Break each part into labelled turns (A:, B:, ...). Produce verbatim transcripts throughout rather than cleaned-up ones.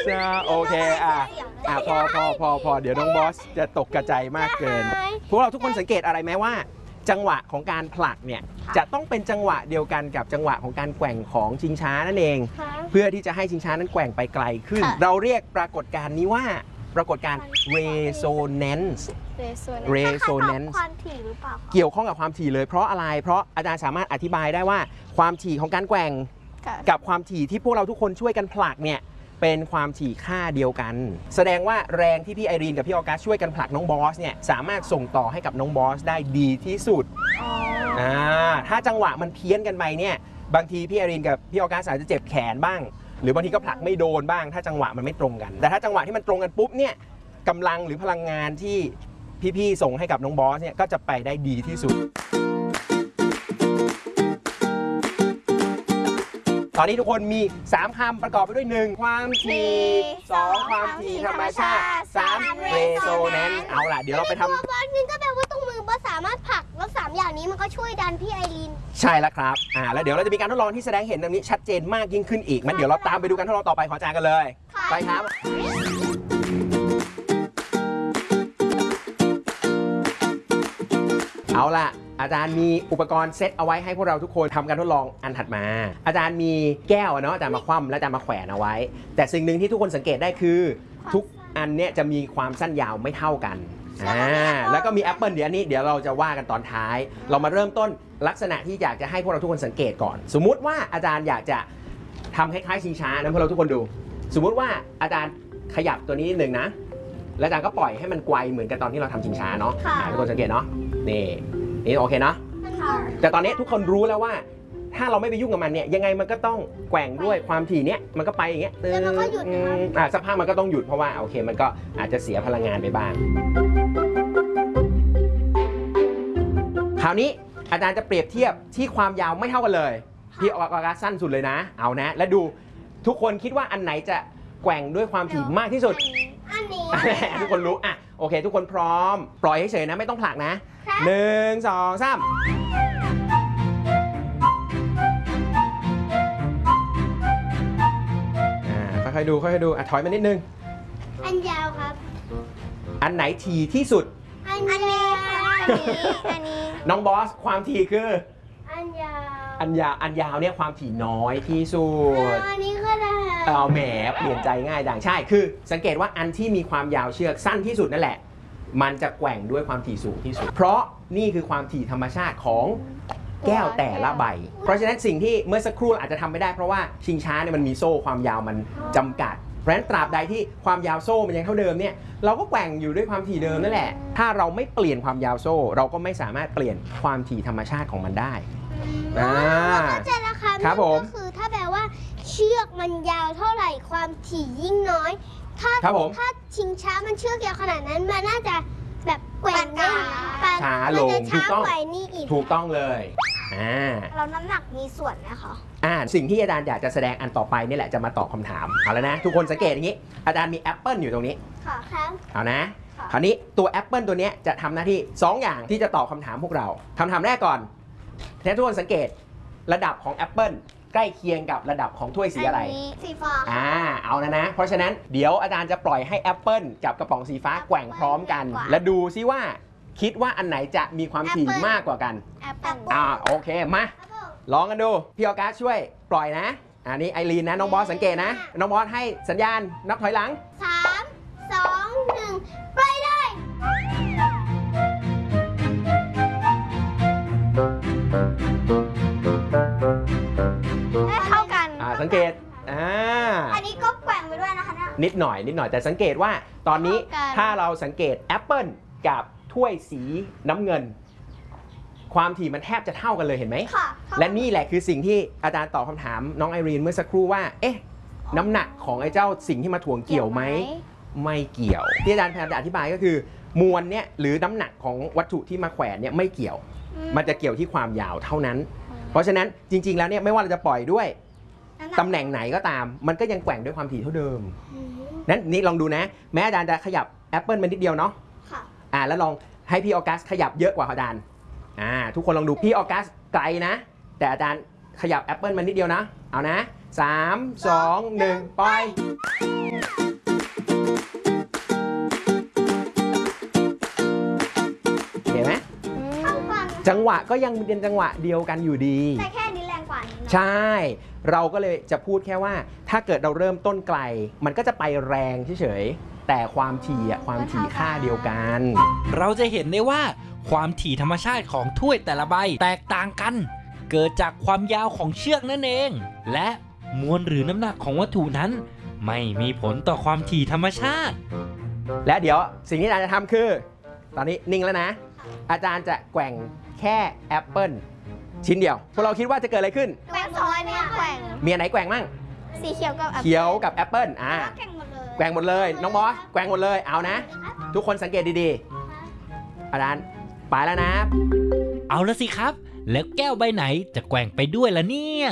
A: นะโอเคอ่ะอ่ะพอพอพอพอเดี๋ยวน้องบอสจะตกกระจายมากเกินพวกเราทุกคนสังเกตอะไรไหมว่าจังหวะของการผลักเนี่ยจะต้องเป็นจังหวะเดียวกันกับจังหวะของการแกว่งของชิงช้านั่นเองเพื่อที่จะให้ชิงช้านั้นแกว่งไปไกลขึ้นเราเรียกปรากฏการณ์นี้ว่าปรากฏการณ์ resonance resonance
B: ความถี่หรือเปล่า
A: เกี่ยวข้องกับความถี่เลยเพราะอะไรเพราะอาจารย์สามารถอธิบายได้ว่าความถี่ของการแกว่งกับความถี่ที่พวกเราทุกคนช่วยกันผลักเนี่ยเป็นความถี่ค่าเดียวกันแสดงว่าแรงที่พี่ไอรีนกับพี่ออกัสช่วยกันผลักน้องบอสเนี่ยสามารถส่งต่อให้กับน้องบอสได้ดีที่สุดอ่าถ้าจังหวะมันเพี้ยนกันไปเนี่ยบางทีพี่ไอรีนกับพี่ออกัสอาจจะเจ็บแขนบ้างหรือบางทีก็ผลักไม่โดนบ้างถ้าจังหวะมันไม่ตรงกันแต่ถ้าจังหวะที่มันตรงกันปุ๊บเนี่ยกำลังหรือพลังงานที่พี่ๆส่งให้กับน้องบอสเนี่ยก็จะไปได้ดีที่สุดตอนนี้ทุกคนมีสามคำประกอบไปด้วยหนึ่งความถี่สองความถี่ธรรมชาติสาม resonance เอาล่ะเดี๋ยวเราไปทำ
B: บอสนึงก็แปลว่าตรงมือบอสสามารถผลักแล้วสามอย่างนี้มันก็ช่วยดันพี่ไอรีน
A: ใช่แล้วครับอ่าแล้วเดี๋ยวเราจะมีการทดลองที่แสดงเห็นตรงนี้ชัดเจนมากยิ่งขึ้นอีกมันเดี๋ยวเราตามไปดูการทดลองต่อไปขออาจารย์กันเลยไปครับเอาล่ะอาจารย์มีอุปกรณ์เซตเอาไว้ให้พวกเราทุกคนทำการทดลองอันถัดมาอาจารย์มีแก้วเนาะอาจารย์มาคว่ำและอาจารย์มาแขวนเอาไว้แต่สิ่งหนึ่งที่ทุกคนสังเกตได้คือทุกอันเนี้ยจะมีความสั้นยาวไม่เท่ากันอ่าแล้วก็มีแอปเปิลเดี๋ยวอันนี้เดี๋ยวเราจะว่ากันตอนท้ายเรามาเริ่มต้นลักษณะที่อยากจะให้พวกเราทุกคนสังเกตก่อนสมมุติว่าอาจารย์อยากจะทำคล้ายๆชิงช้านะพวกเราทุกคนดูสมมุติว่าอาจารย์ขยับตัวนี้นิดนึงนะแล้วอาจารย์ก็ปล่อยให้มันไกวเหมือนกับตอนที่เราทำชิงช้าเนาะทุกคนสังเกตเนาะนี่นี่โอเคเนาะแต่ตอนนี้ทุกคนรู้แล้วว่าถ้าเราไม่ไปยุ่งกับมันเนี่ยยังไงมันก็ต้องแกว่งด้วยความถี่เนี้ยมันก็ไปอย่างเงี้ย
B: แล้วมันก็หยุด
A: อ่าสักพักมันก็ต้องหยุดเพราะว่าโอเคมันก็อาจจะเสียพลังงานไปบ้างคราวนี้อาจารย์จะเปรียบเทียบที่ความยาวไม่เท่ากันเลยพี่ออกาสั้นสุดเลยนะเอานะและดูทุกคนคิดว่าอันไหนจะแกว่งด้วยความถี่มากที่สุด
B: อันนี้
A: ทุกคนรู้อ่ะโอเคทุกคนพร้อมปล่อยเฉยๆนะไม่ต้องผลักนะหนึ่งสองสามค่อยๆดูค่อยๆดูอ่ะถอยมานิดนึง
B: อันยาวครับ
A: อันไหนถี่ที่สุด
B: อันนี้อันนี้อันนี้
A: น้องบอสความถี่คือ
B: อันยาว
A: อันยาวอันยาวเนี่ยความถี่น้อยที่สุด
B: อันนี้ก็ได้
A: เอาแหมเปลี่ยนใจง่ายดังใช่คือสังเกตว่าอันที่มีความยาวเชือกสั้นที่สุดนั่นแหละมันจะแกว่งด้วยความถี่สูงที่สุดเพราะนี่คือความถี่ธรรมชาติของแก้วแต่ละใบเพราะฉะนั้นสิ่งที่เมื่อสักครู่อาจจะทำไม่ได้เพราะว่าชิงช้าเนี่ยมันมีโซ่ความยาวมันจำกัดเพราะฉะนั้นตราบใดที่ความยาวโซ่มันยังเท่าเดิมเนี่ยเราก็แกว่งอยู่ด้วยความถี่เดิมนั่นแหละถ้าเราไม่เปลี่ยนความยาวโซ่เราก็ไม่สามารถเปลี่ยนความถี่ธรรมชาติของมันได้
B: อ่าเข้าใจแล้วค่ะ
A: ครับผม
B: ก็คือถ้าแปลว่าเชือกมันยาวเท่าไหร่ความถี่ยิ่งน้อยถ้าถ้าชิงช้ามันเชือกยาวขนาดนั้นมันน่าจะแบบแกว่งได้
A: ช้าลงถูกต้องถูกต้องเลย
B: อ่าเราน้ำหนักมีส่วนไหมคะ
A: อ่าสิ่งที่อาจารย์อยากจะแสดงอันต่อไปนี่แหละจะมาตอบคำถามเอาแล้วนะทุกคนสังเกตอย่างนี้อาจารย์มีแอปเปิลอยู่ตรงนี้
B: ค่ะครับ
A: เอานะคราวนี้ตัวแอปเปิลตัวนี้จะทำหน้าที่สองอย่างที่จะตอบคำถามพวกเราคำถามแรกก่อนทุกคนสังเกตระดับของแอปเปิลใกล้เคียงกับระดับของถ้วยสีอะไร
B: สีฟ้า
A: อ่าเอานะนะเพราะฉะนั้นเดี๋ยวอาจารย์จะปล่อยให้แอปเปิลกับกระป๋องสีฟ้าแกว่งพร้อมกันและดูซิว่าคิดว่าอันไหนจะมีความถี่มากกว่ากันอ่าโอเคมาลองกันดูพี่ออกัสช่วยปล่อยนะอันนี้ไอรีนนะน้องบอสสังเกตนะน้องบอสให้สัญญาณนับถอยหลัง
B: สามสองหนึ่งปล่อยได้เท่ากัน
A: อ่าสังเกตอ่า
B: อันนี้ก็แกว่งไปด้วยนะคะ
A: นิดหน่อยนิดหน่อยแต่สังเกตว่าตอนนี้ถ้าเราสังเกตแอปเปิลกับถ้วยสีน้ำเงินความถี่มันแทบจะเท่ากันเลยเห็นไหมและนี่แหละคือสิ่งที่อาจารย์ตอบคำถามน้องไอรีนเมื่อสักครู่ว่าเอ๊ะน้ำหนักของไอ้เจ้าสิ่งที่มาถ่วงเกี่ยวไหมไม่เกี่ยวที่อาจารย์พยายามจะอธิบายก็คือมวลเนี่ยหรือน้ำหนักของวัตถุที่มาแขวนเนี่ยไม่เกี่ยวมันจะเกี่ยวที่ความยาวเท่านั้นเพราะฉะนั้นจริงๆแล้วเนี่ยไม่ว่าเราจะปล่อยด้วยตำแหน่งไหนก็ตามมันก็ยังแกว่งด้วยความถี่เท่าเดิมนั้นนี่ลองดูนะแม้อาจารย์จะขยับแอปเปิลมานิดเดียวเนาะอ่าแล้วลองให้พี่ออกัสขยับเยอะกว่าอาจารย์อ่าทุกคนลองดูพี่ออกัสไกลนะแต่อาจารย์ขยับแอปเปิลมานิดเดียวนะเอานะสาม สอง หนึ่งปล่อยจังหวะก็ยังเป็นจังหวะเดียวกันอยู่ดี
B: แต่แค่นี้แรงกว่านี้
A: ใช่เราก็เลยจะพูดแค่ว่าถ้าเกิดเราเริ่มต้นไกลมันก็จะไปแรงเฉยๆแต่ความถี่อะความถี่ค่าเดียวกัน
C: เราจะเห็นได้ว่าความถี่ธรรมชาติของถ้วยแต่ละใบแตกต่างกันเกิดจากความยาวของเชือกนั่นเองและมวลหรือน้ำหนักของวัตถุนั้นไม่มีผลต่อความถี่ธรรมชาติ
A: และเดี๋ยวสิ่งที่อาจารย์จะทำคือตอนนี้นิ่งแล้วนะอาจารย์จะแกว่งแค่แอปเปิลชิ้นเดียวพวกเราคิดว่าจะเกิดอะไรขึ้น
B: แกว่งสองอันนี้แกว่ง
A: มีอันไหนแกว่งมั่ง
B: สีเขียวกับ
A: เขียวกับแอปเปิลอ่าแกว่งหมดเลยน้องบอสแกว่งหมดเลยเอานะทุกคนสังเกตดีๆอาจารย์ไปแล้วนะ
C: เอาละสิครับแล้วแก้วใบไหนจะแกว่งไปด้วยล่ะเนี่ย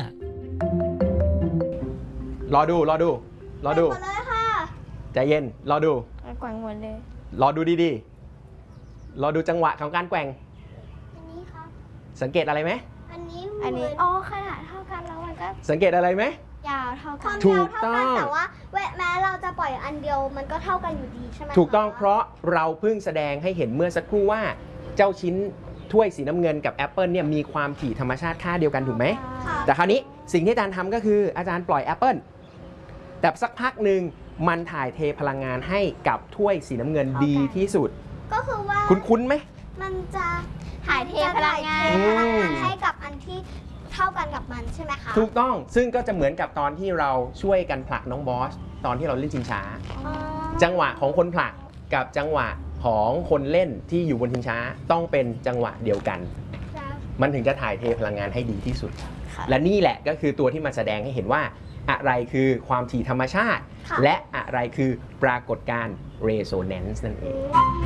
A: รอดูรอดูรอดูใจเย็นรอดู
B: แกว่งหมดเลย
A: รอดูดีๆรอดูจังหวะของการแกว่ง
B: อันนี้ครับ
A: สังเกตอะไรไหม
B: อันนี้อันนี้อ๋อขนาดเท่ากันแล้วมันก็
A: สังเกตอะไรไหม
B: ยาวเท่ากัน
A: ถูกต้อง
B: แต่ว่าแม้เราจะปล่อยอันเดียวมันก็เท่ากันอยู่ดีใช่ไหม
A: ถูกต้องเพราะเราเพิ่งแสดงให้เห็นเมื่อสักครู่ว่าเจ้าชิ้นถ้วยสีน้ำเงินกับแอปเปิลเนี่ยมีความถี่ธรรมชาติค่าเดียวกันถูกไหมแต่คราวนี้สิ่งที่อาจารย์ทำก็คืออาจารย์ปล่อยแอปเปิลแต่สักพักหนึ่งมันถ่ายเทพลังงานให้กับถ้วยสีน้ำเงินดีที่สุด
B: ก็คือว่า
A: คุ้นๆไหม
B: มันจะถ่ายเทพลังงานให้กับอันที่เท่ากันกับมันใช่ไหมคะ
A: ถูกต้องซึ่งก็จะเหมือนกับตอนที่เราช่วยกันผลักน้องบอสตอนที่เราเล่นชิงช้าจังหวะของคนผลักกับจังหวะของคนเล่นที่อยู่บนชิงช้าต้องเป็นจังหวะเดียวกันมันถึงจะถ่ายเทพลังงานให้ดีที่สุดและนี่แหละก็คือตัวที่มาแสดงให้เห็นว่าอะไรคือความถี่ธรรมชาติและอะไรคือปรากฏการณ์ resonance นั่นเอง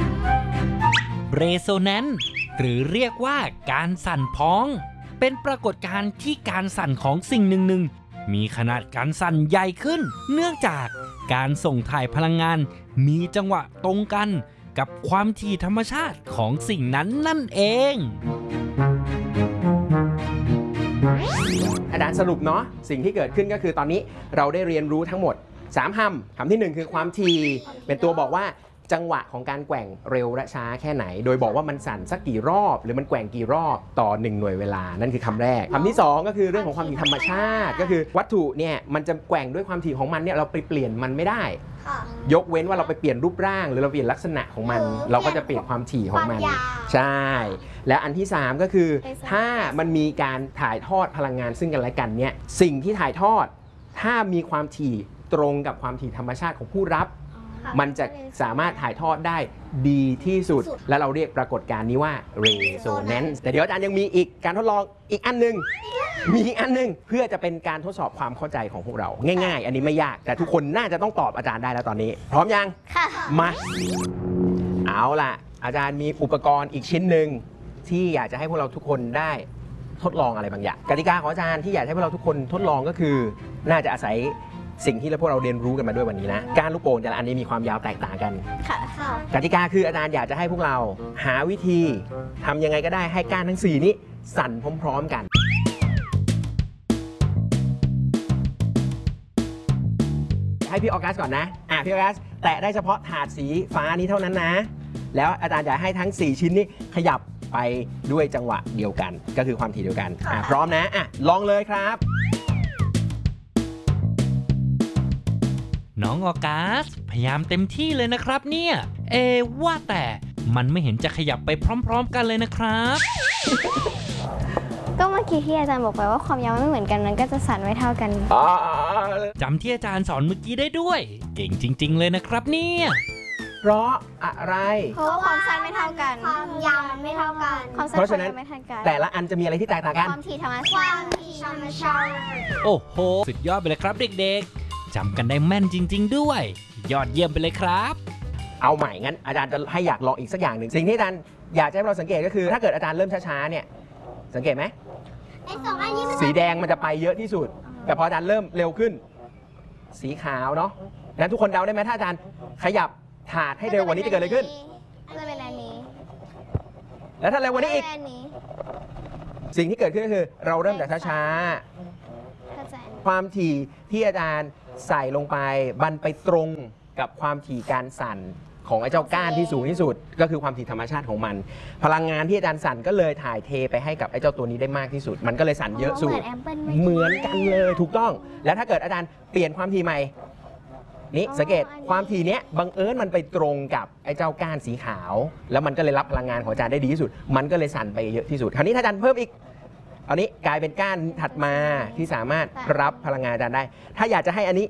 C: resonance หรือเรียกว่าการสั่นพ้องเป็นปรากฏการณ์ที่การสั่นของสิ่งหนึ่งๆมีขนาดการสั่นใหญ่ขึ้นเนื่องจากการส่งถ่ายพลังงานมีจังหวะตรงกันกับความถี่ธรรมชาติของสิ่งนั้นนั่นเอง
A: อาจารย์สรุปเนาะสิ่งที่เกิดขึ้นก็คือตอนนี้เราได้เรียนรู้ทั้งหมดสามคำคำที่หนึ่งคือความถี่เป็นตัวบอกว่าจังหวะของการแกว่งเร็วและช้าแค่ไหนโดยบอกว่ามันสั่นสักกี่รอบหรือมันแกว่งกี่รอบต่อหนึ่งหน่วยเวลานั่นคือคำแรกคำที่สองก็คือเรื่องของความถี่ธรรมชาติก็คือวัตถุเนี่ยมันจะแกว่งด้วยความถี่ของมันเนี่ยเราไปเปลี่ยนมันไม่ได้ยกเว้นว่าเราไปเปลี่ยนรูปร่างหรือเราเปลี่ยนลักษณะของมันเราก็จะเปลี่ยนความถี่ของมันใช่และอันที่สามก็คือถ้ามันมีการถ่ายทอดพลังงานซึ่งกันและกันเนี่ยสิ่งที่ถ่ายทอดถ้ามีความถี่ตรงกับความถี่ธรรมชาติของผู้รับมันจะสามารถถ่ายทอดได้ดีที่สุดและเราเรียกปรากฏการณ์นี้ว่า resonance แต่เดี๋ยวอาจารย์ยังมีอีกการทดลองอีกอันนึงมีอีกอันนึงเพื่อจะเป็นการทดสอบความเข้าใจของพวกเราง่ายๆอันนี้ไม่ยากแต่ทุกคนน่าจะต้องตอบอาจารย์ได้แล้วตอนนี้พร้อมยัง
B: ค่ะ
A: มาเอาล่ะอาจารย์มีอุปกรณ์อีกชิ้นหนึ่งที่อยากจะให้พวกเราทุกคนได้ทดลองอะไรบางอย่างกติกาของอาจารย์ที่อยากให้พวกเราทุกคนทดลองก็คือน่าจะอาศัยสิ่งที่พวกเราเรียนรู้กันมาด้วยวันนี้นะการลูกโป่งแต่ละอันนี้มีความยาวแตกต่างกันกติกาคืออาจารย์อยากจะให้พวกเราหาวิธีทำยังไงก็ได้ให้ก้านทั้งสี่นี้สั่นพร้อมๆกันให้พี่ออกัสก่อนนะอ่ะพี่ออกัสแตะได้เฉพาะถาดสีฟ้านี้เท่านั้นนะแล้วอาจารย์อยากให้ทั้งสี่ชิ้นนี้ขยับไปด้วยจังหวะเดียวกันก็คือความถี่เดียวกันอ่ะพร้อมนะอ่ะลองเลยครับ
C: น้องออกัสพยายามเต็มที่เลยนะครับเนี่ยเอว่าแต่มันไม่เห็นจะขยับไปพร้อมๆกันเลยนะครับ
B: ก็เมื่อกี้ที่อาจารย์บอกไปว่าความยาวไม่เหมือนกันมันก็จะสั่นไม่เท่ากัน
C: จำที่อาจารย์สอนเมื่อกี้ได้ด้วยเก่งจริงๆเลยนะครับเนี่ย
A: เพราะอะไร
B: เพราะความสั้นไม่เท่ากันความยาวไม่เท่ากัน
A: เพราะฉะนั้นแต่ละอันจะมีอะไรที่แตกต่างกัน
B: ความถี่ธรรมชาติความถี่ธรรมชาติ
C: โอ้โหสุดยอดไปเลยครับเด็กๆจำกันได้แม่นจริงๆด้วยยอดเยี่ยมไปเลยครับ
A: เอาใหม่งั้นอาจารย์จะให้อยากลองอีกสักอย่างหนึ่งสิ่งที่อาจารย์อยากให้เราสังเกตก็คือถ้าเกิดอาจารย์เริ่มช้าๆเนี่ยสังเกตไหมสีแดงมันจะไปเยอะที่สุดแต่พออาจารย์เริ่มเร็วขึ้นสีขาวเนาะนั้นทุกคนเดาได้ไหมถ้าอาจารย์ขยับถาดให้เร็วกว่านี้จะเกิดอะไรขึ้น
B: จะเป็นอันนี้
A: แล้วถ้าเร็วกว่านี้อีกสิ่งที่เกิดขึ้นก็คือเราเริ่มจากช้าๆความถี่ที่อาจารย์ใส่ลงไปบันไปตรงกับความถี่การสั่นของไอ้เจ้าก้านที่สูงที่สุดก็คือความถี่ธรรมชาติของมัน พลังงานที่อาจารย์สั่นก็เลยถ่ายเทไปให้กับไอ้เจ้าตัวนี้ได้มากที่สุด มันก็เลยสั่นเยอะสุด
B: เหมือนแอปเปิ้ล
A: เหมือนกันเลยถูกต้อง แล้วถ้าเกิดอาจารย์เปลี่ยนความถี่ใหม่นี่สังเกตความถี่เนี้ยบังเอิญมันไปตรงกับไอ้เจ้าก้านสีขาว แล้วมันก็เลยรับพลังงานของอาจารย์ได้ดีที่สุด มันก็เลยสั่นไปเยอะที่สุดคราวนี้ถ้าอาจารย์เพิ่มอีกอันนี้กลายเป็นก้านถัดมาที่สามารถรับพลังงานอาจารย์ได้ ถ้าอยากจะให้อันนี้